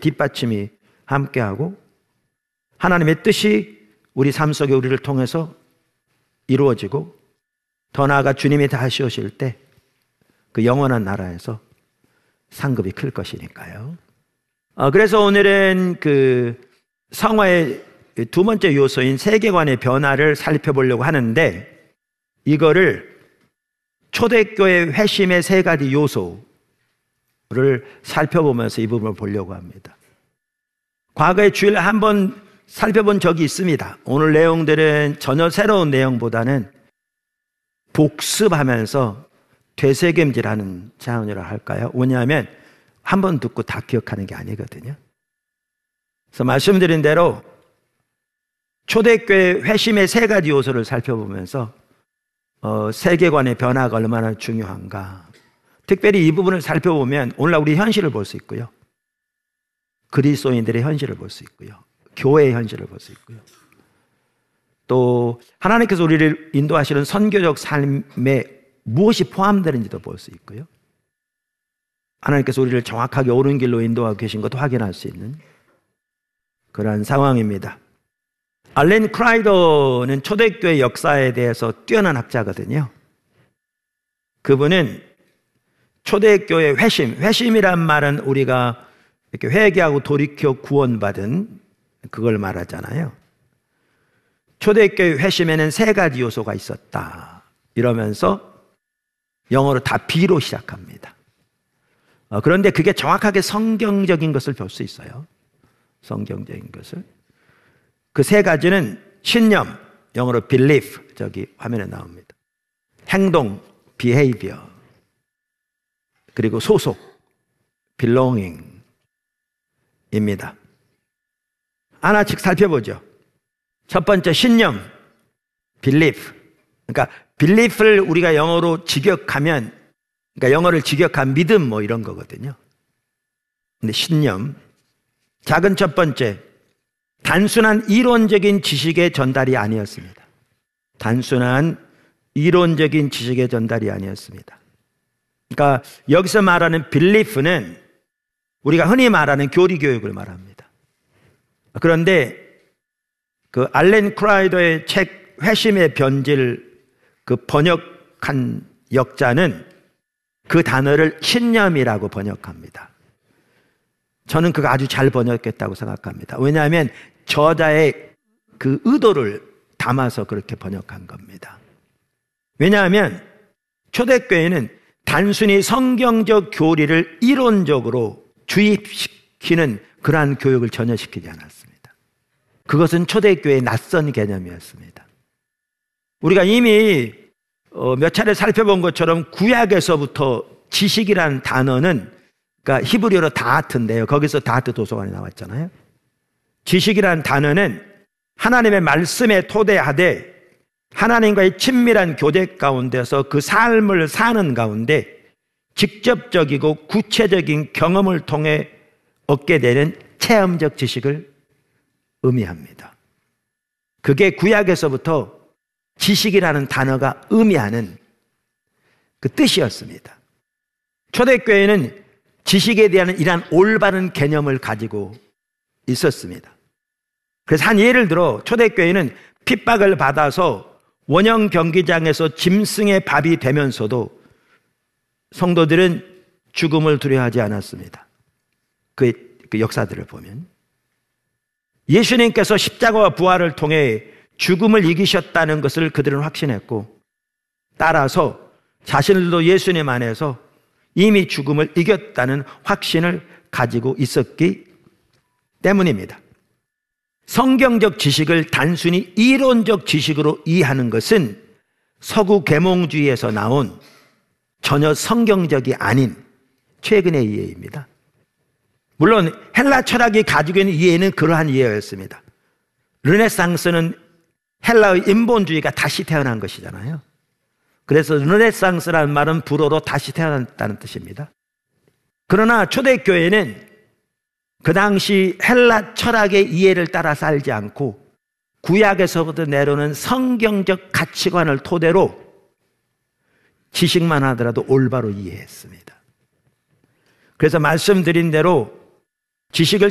뒷받침이 함께하고 하나님의 뜻이 우리 삶 속에 우리를 통해서 이루어지고 더 나아가 주님이 다시 오실 때 그 영원한 나라에서 상급이 클 것이니까요. 그래서 오늘은 그 성화의 두 번째 요소인 세계관의 변화를 살펴보려고 하는데, 이거를 초대교회 회심의 세 가지 요소를 살펴보면서 이 부분을 보려고 합니다. 과거에 주일 한번 살펴본 적이 있습니다. 오늘 내용들은 전혀 새로운 내용보다는 복습하면서 되새김질하는 차원이라 할까요? 왜냐하면 한 번 듣고 다 기억하는 게 아니거든요. 그래서 말씀드린 대로 초대교회 회심의 세 가지 요소를 살펴보면서 세계관의 변화가 얼마나 중요한가, 특별히 이 부분을 살펴보면 오늘날 우리 현실을 볼 수 있고요, 그리스도인들의 현실을 볼 수 있고요, 교회의 현실을 볼 수 있고요, 또 하나님께서 우리를 인도하시는 선교적 삶에 무엇이 포함되는지도 볼 수 있고요, 하나님께서 우리를 정확하게 옳은 길로 인도하고 계신 것도 확인할 수 있는 그러한 상황입니다. 알렌 크라이더는 초대교회 역사에 대해서 뛰어난 학자거든요. 그분은 초대교회 회심이란 말은 우리가 이렇게 회개하고 돌이켜 구원받은 그걸 말하잖아요. 초대교회 회심에는 세 가지 요소가 있었다 이러면서 영어로 다 B로 시작합니다. 그런데 그게 정확하게 성경적인 것을 볼 수 있어요. 성경적인 것을. 그 세 가지는 신념, 영어로 belief, 저기 화면에 나옵니다. 행동, behavior, 그리고 소속, belonging입니다. 하나씩 살펴보죠. 첫 번째 신념, belief. 그러니까 belief를 우리가 영어로 직역하면, 그러니까 영어를 직역한 믿음 뭐 이런 거거든요. 근데 신념, 작은 첫 번째, 단순한 이론적인 지식의 전달이 아니었습니다. 단순한 이론적인 지식의 전달이 아니었습니다. 그러니까 여기서 말하는 belief는 우리가 흔히 말하는 교리 교육을 말합니다. 그런데 그 알렌 크라이더의 책 회심의 변질 그 번역한 역자는 그 단어를 신념이라고 번역합니다. 저는 그거 아주 잘 번역했다고 생각합니다. 왜냐하면 저자의 그 의도를 담아서 그렇게 번역한 겁니다. 왜냐하면 초대교회는 단순히 성경적 교리를 이론적으로 주입시키는 그러한 교육을 전혀 시키지 않았습니다. 그것은 초대교회의 낯선 개념이었습니다. 우리가 이미 몇 차례 살펴본 것처럼 구약에서부터 지식이라는 단어는, 그러니까 히브리어로 다하트인데요, 거기서 다하트 도서관이 나왔잖아요. 지식이라는 단어는 하나님의 말씀에 토대하되 하나님과의 친밀한 교제 가운데서 그 삶을 사는 가운데 직접적이고 구체적인 경험을 통해 얻게 되는 체험적 지식을 의미합니다. 그게 구약에서부터 지식이라는 단어가 의미하는 그 뜻이었습니다. 초대교회는 지식에 대한 이러한 올바른 개념을 가지고 있었습니다. 그래서 한 예를 들어 초대교회는 핍박을 받아서 원형 경기장에서 짐승의 밥이 되면서도 성도들은 죽음을 두려워하지 않았습니다. 그 역사들을 보면 예수님께서 십자가와 부활을 통해 죽음을 이기셨다는 것을 그들은 확신했고, 따라서 자신들도 예수님 안에서 이미 죽음을 이겼다는 확신을 가지고 있었기 때문입니다. 성경적 지식을 단순히 이론적 지식으로 이해하는 것은 서구 계몽주의에서 나온 전혀 성경적이 아닌 최근의 이해입니다. 물론 헬라 철학이 가지고 있는 이해는 그러한 이해였습니다. 르네상스는 헬라의 인본주의가 다시 태어난 것이잖아요. 그래서 르네상스라는 말은 불어로 다시 태어났다는 뜻입니다. 그러나 초대교회는 그 당시 헬라 철학의 이해를 따라 살지 않고 구약에서부터 내려오는 성경적 가치관을 토대로 지식만 하더라도 올바로 이해했습니다. 그래서 말씀드린 대로 지식을